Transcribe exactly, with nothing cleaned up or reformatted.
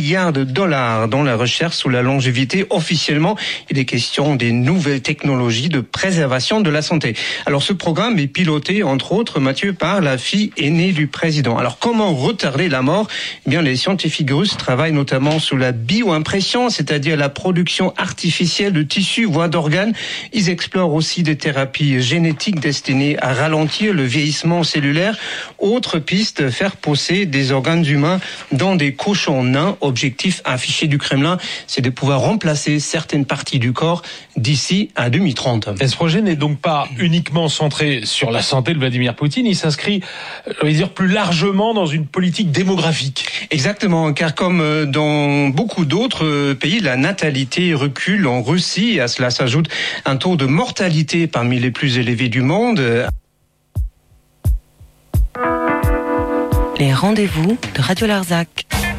milliards de dollars dans la recherche sur la longévité. Officiellement, il est question des nouvelles technologies de préservation de la santé. Alors ce programme est piloté, entre autres, Mathieu, par la fille aînée du président. Alors comment retarder la mort ? Eh bien, les scientifiques russes travaillent notamment sur la bioimpression, c'est-à-dire la production artificielle de tissus, voire d'organes. Ils explorent aussi des thérapies génétiques destinées à ralentir le vieillissement cellulaire. Autre piste, faire pousser des organes humains dans des cochons nains. Objectif affiché du Kremlin, c'est de pouvoir remplacer certaines parties du corps d'ici à deux mille trente. Et ce projet n'est donc pas uniquement centré sur la santé de Vladimir Poutine, il s'inscrit, je veux dire, plus largement dans une politique démographique. Exactement, car comme dans beaucoup d'autres pays, la natalité recule en Russie. À cela s'ajoute un taux de mortalité parmi les plus élevés du monde. Les rendez-vous de Radio Larzac.